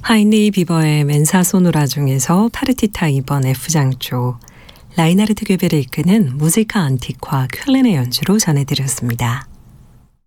하인리 비버의 멘사 소노라 중에서 파르티타 2번 F장조, 라이나르트 괴베를 이끄는 무지카 안티과 쾰렌의 연주로 전해드렸습니다.